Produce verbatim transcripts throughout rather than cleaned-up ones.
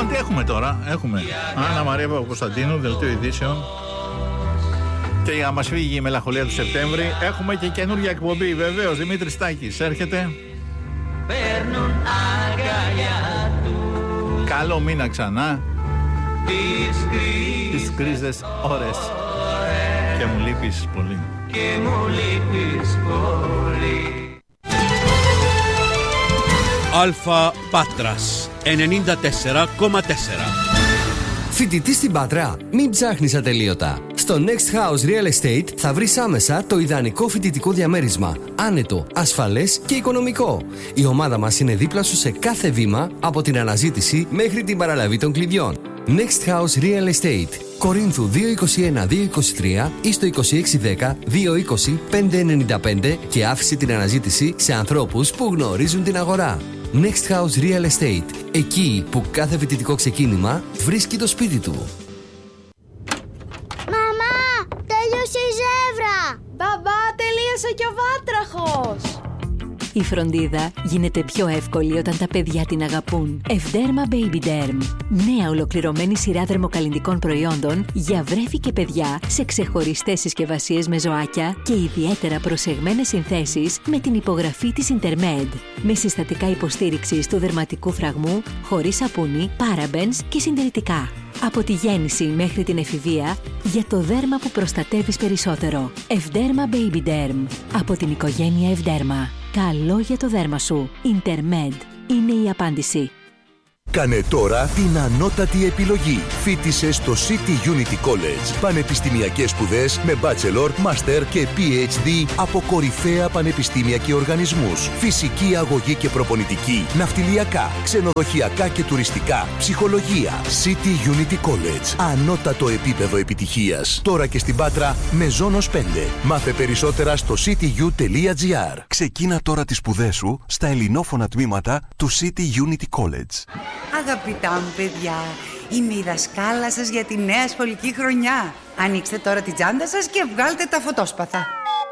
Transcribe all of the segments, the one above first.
Λοιπόν, τι έχουμε τώρα? Έχουμε Άννα Μαρία Παπακοσταντίνου, δελτίο ειδήσεων. Και για να μας φύγει η μελαγχολία του Σεπτέμβρη, έχουμε και καινούργια εκπομπή. Βεβαίως, Δημήτρης Τάκης έρχεται. Καλό μήνα ξανά. Τις γκρίζες ώρες. Και μου λείπεις πολύ. Και μου λείπεις πολύ. Αλφα Πάτρας ενενήντα τέσσερα κόμμα τέσσερα. Φοιτητή στην Πάτρα, μην ψάχνεις ατελείωτα. Στο Next House Real Estate θα βρεις άμεσα το ιδανικό φοιτητικό διαμέρισμα. Άνετο, ασφαλές και οικονομικό. Η ομάδα μας είναι δίπλα σου σε κάθε βήμα, από την αναζήτηση μέχρι την παραλαβή των κλειδιών. Next House Real Estate. Κορίνθου δύο είκοσι ένα δύο είκοσι τρία ή στο είκοσι έξι δέκα δύο είκοσι πέντε ενενήντα πέντε και άφησε την αναζήτηση σε ανθρώπους που γνωρίζουν την αγορά. Next House Real Estate. Εκεί που κάθε φοιτητικό ξεκίνημα βρίσκει το σπίτι του. Μαμά, τέλειωσε η ζεύρα! Μπαμπά, τελείωσε και ο βάτραχος! Η φροντίδα γίνεται πιο εύκολη όταν τα παιδιά την αγαπούν. Ευδέρμα Baby Derm. Νέα ολοκληρωμένη σειρά δερμοκαλλυντικών προϊόντων για βρέφη και παιδιά σε ξεχωριστές συσκευασίες με ζωάκια και ιδιαίτερα προσεγμένες συνθέσεις με την υπογραφή της Intermed. Με συστατικά υποστήριξης του δερματικού φραγμού, χωρίς σαπούνι, parabens και συντηρητικά. Από τη γέννηση μέχρι την εφηβεία, για το δέρμα που προστατεύεις περισσότερο. Ευδέρμα Baby Derm. Από την οικογένεια Ευδέρμα. Καλό για το δέρμα σου. Intermed είναι η απάντηση. Κάνε τώρα την ανώτατη επιλογή. Φοίτησε στο City Unity College. Πανεπιστημιακές σπουδές με Bachelor, Master και πι έιτς ντι από κορυφαία πανεπιστήμια και οργανισμούς. Φυσική αγωγή και προπονητική, ναυτιλιακά, ξενοδοχειακά και τουριστικά, ψυχολογία. City Unity College. Ανώτατο επίπεδο επιτυχίας. Τώρα και στην Πάτρα με Ζώνος πέντε. Μάθε περισσότερα στο cityU τελεία gr. Ξεκίνα τώρα τις σπουδές σου στα ελληνόφωνα τμήματα του City Unity College. Αγαπητά μου παιδιά, είμαι η δασκάλα σας για τη νέα σχολική χρονιά. Ανοίξτε τώρα την τσάντα σας και βγάλτε τα φωτόσπαθα.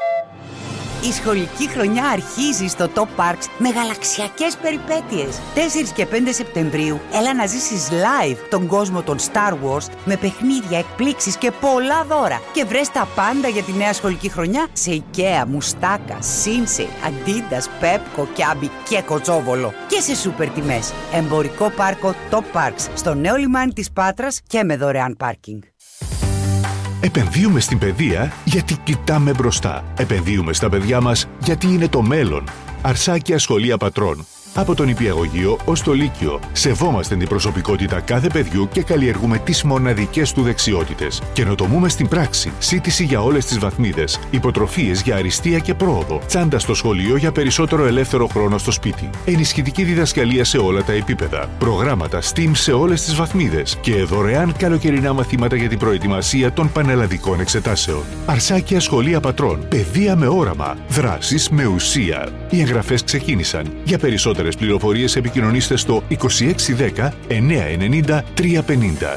Η σχολική χρονιά αρχίζει στο Top Parks με γαλαξιακές περιπέτειες. τέσσερις και πέντε Σεπτεμβρίου έλα να ζήσεις live τον κόσμο των Star Wars με παιχνίδια, εκπλήξεις και πολλά δώρα. Και βρες τα πάντα για τη νέα σχολική χρονιά σε IKEA, Μουστάκα, Sinsei, Adidas, Pepco, Kiabi και Κοτσόβολο. Και σε σούπερ τιμές. Εμπορικό πάρκο Top Parks στο νέο λιμάνι της Πάτρας και με δωρεάν πάρκινγκ. Επενδύουμε στην παιδεία γιατί κοιτάμε μπροστά. Επενδύουμε στα παιδιά μας γιατί είναι το μέλλον. Αρσάκια Σχολεία Πατρών. Από τον νηπιαγωγείο ως το λύκειο. Σεβόμαστε την προσωπικότητα κάθε παιδιού και καλλιεργούμε τις μοναδικές του δεξιότητες. Καινοτομούμε στην πράξη. Σύντηση για όλες τις βαθμίδες. Υποτροφίες για αριστεία και πρόοδο. Τσάντα στο σχολείο για περισσότερο ελεύθερο χρόνο στο σπίτι. Ενισχυτική διδασκαλία σε όλα τα επίπεδα. Προγράμματα STEAM σε όλες τις βαθμίδες. Και δωρεάν καλοκαιρινά μαθήματα για την προετοιμασία των πανελλαδικών εξετάσεων. Αρσάκια Σχολεία Πατρών. Παιδεία με όραμα. Δράσεις με ουσία. Οι εγγραφές ξεκίνησαν. Για περισσότερο πληροφορίες επικοινωνήστε στο είκοσι έξι δέκα εννιακόσια ενενήντα τριακόσια πενήντα.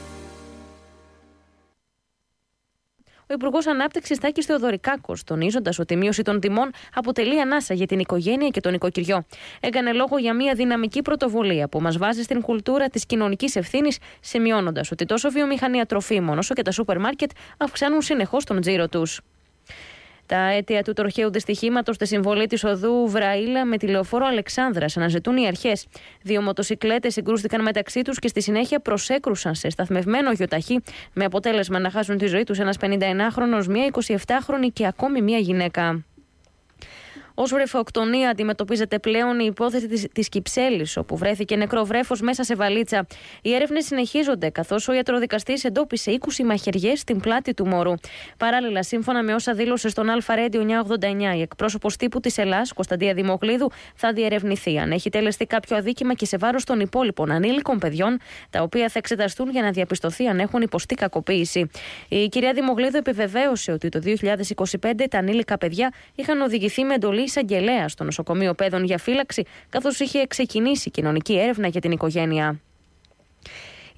Ο Υπουργός Ανάπτυξης Τάκης Θεοδωρικάκος, τονίζοντας ότι η μείωση των τιμών αποτελεί ανάσα για την οικογένεια και τον νοικοκυριό, έκανε λόγο για μια δυναμική πρωτοβουλία που μας βάζει στην κουλτούρα της κοινωνικής ευθύνης, σημειώνοντας ότι τόσο βιομηχανία τροφίμων όσο και τα σούπερ μάρκετ αυξάνουν συνεχώς τον τζίρο τους. Τα αίτια του τροχαίου δυστυχήματος στη συμβολή της οδού Βραήλα με τη λεωφόρο Αλεξάνδρας αναζητούν οι αρχές. Δύο μοτοσικλέτες συγκρούστηκαν μεταξύ τους και στη συνέχεια προσέκρουσαν σε σταθμευμένο γιοταχή, με αποτέλεσμα να χάσουν τη ζωή τους ένας πενηνταενάχρονος, μία εικοσιεπτάχρονη και ακόμη μία γυναίκα. Ως βρεφοκτονία αντιμετωπίζεται πλέον η υπόθεση της, της Κυψέλης, όπου βρέθηκε νεκρό βρέφος μέσα σε βαλίτσα. Οι έρευνες συνεχίζονται, καθώς ο ιατροδικαστής εντόπισε είκοσι μαχαιριές στην πλάτη του μωρού. Παράλληλα, σύμφωνα με όσα δήλωσε στον Αλφα Radio εννιακόσια ογδόντα εννιά, η εκπρόσωπος τύπου της Ελλάς, Κωνσταντία Δημοκλίδου, θα διερευνηθεί αν έχει τελεστεί κάποιο αδίκημα και σε βάρος των υπόλοιπων ανήλικων παιδιών, τα οποία θα εξεταστούν για να διαπιστωθεί αν έχουν υποστεί κακοποίηση. Η κυρία Δημοκλίδου επιβεβαίωσε ότι το δύο χιλιάδες είκοσι πέντε τα ανήλικα παιδιά είχαν οδηγηθεί με εντολή εισαγγελέα στο νοσοκομείο Πέδων για φύλαξη, καθώς είχε ξεκινήσει κοινωνική έρευνα για την οικογένεια.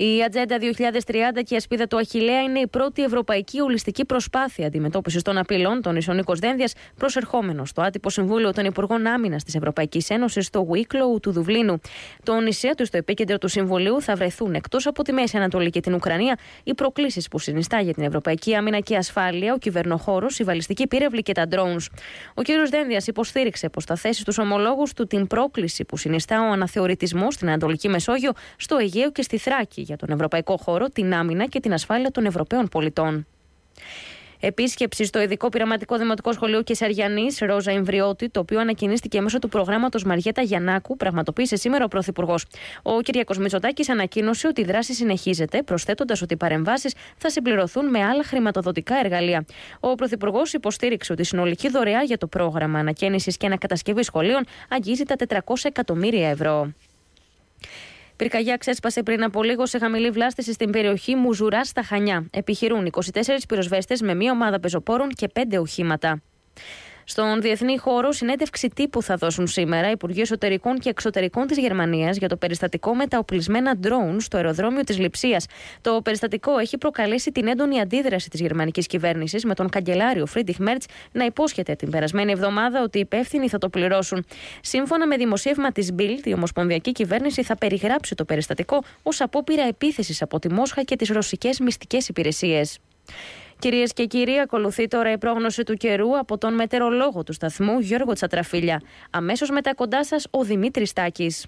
Η Ατζέντα δύο χιλιάδες τριάντα και η ασπίδα του Αχιλλέα είναι η πρώτη ευρωπαϊκή ολιστική προσπάθεια αντιμετώπισης των απειλών, τόνισε ο Νίκος Δένδιας, προσερχόμενος στο άτυπο Συμβούλιο των Υπουργών Άμυνας της Ευρωπαϊκής Ένωσης στο Wicklow του Δουβλίνου. Τόνισε ότι στο επίκεντρο του Συμβουλίου θα βρεθούν, εκτός από τη Μέση Ανατολή και την Ουκρανία, οι προκλήσεις που συνιστά για την ευρωπαϊκή άμυνα και ασφάλεια, ο κυβερνοχώρος, η βαλιστική πύραυλη και τα drones. Ο κ. Δένδιας υποστήριξε πως θα θέσει στους ομολόγους του την πρόκληση που συνιστά ο αναθεωρητισμός στην Ανατολική Μεσόγειο, στο Αιγαίο και στη Θράκη για τον ευρωπαϊκό χώρο, την άμυνα και την ασφάλεια των Ευρωπαίων πολιτών. Επίσκεψη στο ειδικό πειραματικό δημοτικό σχολείο Κεσαριανής, Ρόζα Ιμβριώτη, το οποίο ανακοινίστηκε μέσω του προγράμματος Μαριέτα Γιαννάκου, πραγματοποίησε σήμερα ο Πρωθυπουργός. Ο Κυριάκος Μητσοτάκης ανακοίνωσε ότι η δράση συνεχίζεται, προσθέτοντας ότι οι παρεμβάσεις θα συμπληρωθούν με άλλα χρηματοδοτικά εργαλεία. Ο Πρωθυπουργός υποστήριξε ότι η συνολική δωρεά για το πρόγραμμα ανακαίνησης και ανακατασκευής σχολείων αγγίζει τα τετρακόσια εκατομμύρια ευρώ. Πυρκαγιά ξέσπασε πριν από λίγο σε χαμηλή βλάστηση στην περιοχή Μουζουρά στα Χανιά. Επιχειρούν είκοσι τέσσερις πυροσβέστες με μία ομάδα πεζοπόρων και πέντε οχήματα. Στον διεθνή χώρο, συνέντευξη τύπου θα δώσουν σήμερα Υπουργοί Εσωτερικών και Εξωτερικών της Γερμανίας για το περιστατικό με τα οπλισμένα ντρόουν στο αεροδρόμιο της Λειψίας. Το περιστατικό έχει προκαλέσει την έντονη αντίδραση της γερμανικής κυβέρνησης, με τον καγκελάριο Φρίντριχ Μέρτς να υπόσχεται την περασμένη εβδομάδα ότι οι υπεύθυνοι θα το πληρώσουν. Σύμφωνα με δημοσίευμα της Bild, η ομοσπονδιακή κυβέρνηση θα περιγράψει το περιστατικό ως απόπειρα επίθεσης από τη Μόσχα και τις ρωσικές μυστικές υπηρεσίες. Κυρίες και κύριοι, ακολουθεί τώρα η πρόγνωση του καιρού από τον μετεωρολόγο του σταθμού Γιώργο Τσατραφίλια. Αμέσως μετά κοντά σας ο Δημήτρης Τάκης.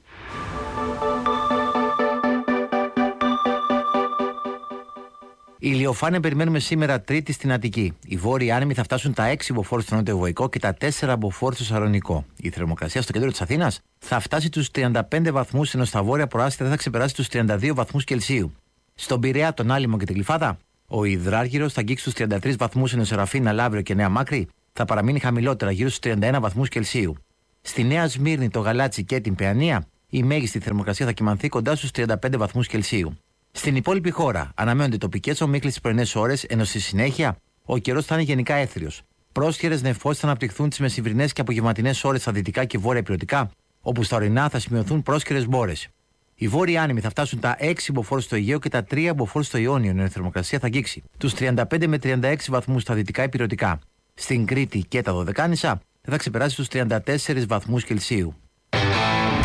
Ηλιοφάνεια περιμένουμε σήμερα Τρίτη στην Αττική. Οι βόρειοι άνεμοι θα φτάσουν τα έξι μποφόρ στο νότιο-βορικό και τα τέσσερα μποφόρ στο Σαλονικό. Η θερμοκρασία στο κέντρο της Αθήνας θα φτάσει τους τριάντα πέντε βαθμούς, ενώ στα βόρεια προάστια δεν θα ξεπεράσει τους τριάντα δύο βαθμούς Κελσίου. Στον Πειραιά, τον Άλυμο και την Γλυφάδα, ο Ιδράργυρος θα αγγίξει τους τριάντα τρεις βαθμούς, ενώ Σεραφίνα, Λαύριο και Νέα Μάκρη θα παραμείνει χαμηλότερα, γύρω στους τριάντα ένα βαθμούς Κελσίου. Στη Νέα Σμύρνη, το Γαλάτσι και την Παιανία, η μέγιστη θερμοκρασία θα κυμανθεί κοντά στους τριάντα πέντε βαθμούς Κελσίου. Στην υπόλοιπη χώρα αναμένονται τοπικές ομίχλες τις πρωινές ώρες, ενώ στη συνέχεια ο καιρός θα είναι γενικά έθριος. Πρόσχερες νεφώσεις θα αναπτυχθούν τις μεσημβρινές και απογευματινές ώρες στα δυτικά και βόρεια υπηρετικά, όπου στα ορεινά θα σημειωθούν πρόσχερες μπόρες. Οι βόρειοι άνεμοι θα φτάσουν τα έξι μποφόρ στο Αιγαίο και τα τρία μποφόρ στο Ιόνιο, ενώ η θερμοκρασία θα αγγίξει τους τριάντα πέντε με τριάντα έξι βαθμούς στα δυτικά υπηρετικά. Στην Κρήτη και τα Δωδεκάνησα δεν θα ξεπεράσει τους τριάντα τέσσερις βαθμούς Κελσίου.